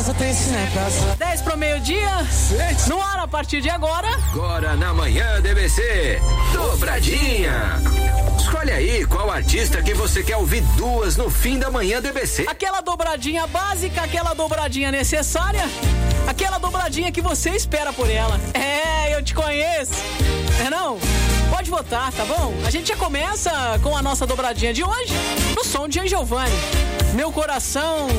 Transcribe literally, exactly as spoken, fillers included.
casa tem cinecasa. dez pro meio-dia, no ar a partir de agora. Agora na manhã D B C, dobradinha. Escolhe aí qual artista que você quer ouvir duas no fim da manhã D B C. Aquela dobradinha básica, aquela dobradinha necessária, aquela dobradinha que você espera por ela. É, eu te conheço. É não? Pode votar, tá bom? A gente já começa com a nossa dobradinha de hoje no som de Giovanni. Meu coração